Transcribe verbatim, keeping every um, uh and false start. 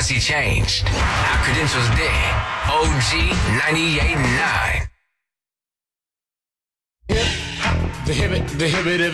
policy changed. Our credentials dead. O G ninety-eight point nine. The hip, the hip, the hip,